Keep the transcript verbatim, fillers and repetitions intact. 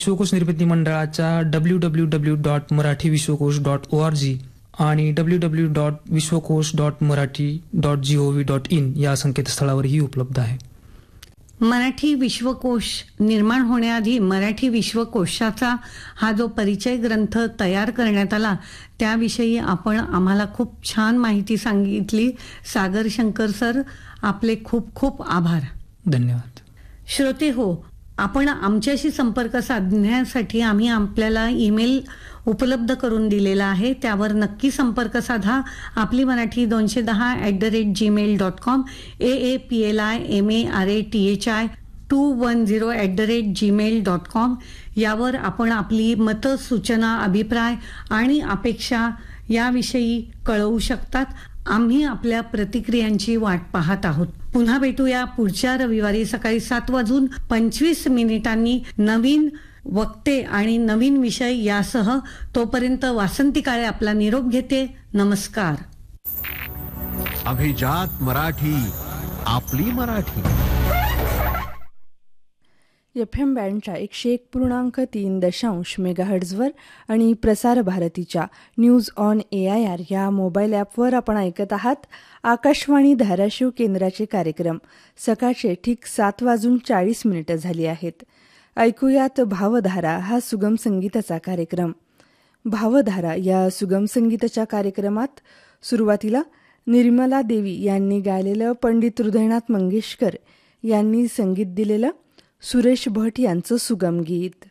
विश्वकोश निर्मिती मंडळाच्या W W W dot Marathi विश्वकोश डॉट ओ आर जी आणि डब्ल्यू डब्ल्यू डॉट विश्वकोश dot Marathi dot G O V dot in या संकेतस्थळावरही उपलब्ध आहे. मराठी विश्वकोश निर्माण होण्याआधी मराठी विश्वकोशाचा हा जो परिचय ग्रंथ तयार करण्यात आला त्याविषयी आपण आम्हाला खूप छान माहिती सांगितली. सागर शंकर सर, आपले खूप खूप आभार. धन्यवाद. श्रोते हो, आपण आमच्याशी संपर्क साधण्यासाठी आम्ही आपल्याला ईमेल उपलब्ध करून दिलेला आहे. त्यावर नक्की संपर्क साधा. आपली मराठी दोनशे दहा at the rate Gmail dot com, A A P L I M A R A T H I to one zero at the rate Gmail dot com यावर आपण आपली मतं, सूचना, अभिप्राय आणि अपेक्षा याविषयी कळवू शकतात. आम्ही आपल्या प्रतिक्रियांची वाट पाहत आहोत. पुन्हा भेटूया पुढच्या रविवारी सकाळी सात वाजून पंचवीस मिनिटांनी नवीन वक्ते आणि नवीन विषय यासह. तोपर्यंत वासंती काळे आपला निरोप घेते. नमस्कार. अभिजात मराठी, आपली मराठी. एफ एम बँडच्या एकशे एक पूर्णांक तीन दशांश मेगाहर्ट्झवर आणि प्रसार भारतीच्या news on A I R या मोबाईल ॲपवर आपण ऐकत आहात आकाशवाणी धाराशिव केंद्राचे कार्यक्रम. सकाळचे ठीक सात वाजून चाळीस मिनिटं झाली आहेत. ऐकूयात भावधारा हा सुगम संगीताचा कार्यक्रम. भावधारा या सुगम संगीताच्या कार्यक्रमात सुरुवातीला निर्मला देवी यांनी गायलेलं पंडित हृदयनाथ मंगेशकर यांनी संगीत दिलेलं सुरेश भट यांचं सुगम गीत.